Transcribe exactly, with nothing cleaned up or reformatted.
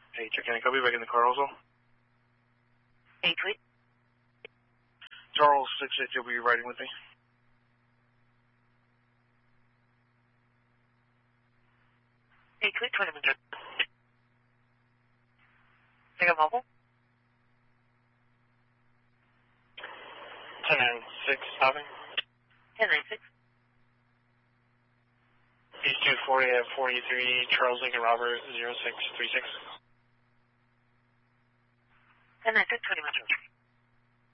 Hey, check in. Copy back in the car also. eight three. Charles six eight, you'll be riding with me. eight three, twenty minutes. Take a mobile. ten nine six, stopping. ten nine six. East two forty at forty-three, Charles Lincoln Robert, zero six three six. ten nine six, twenty minutes.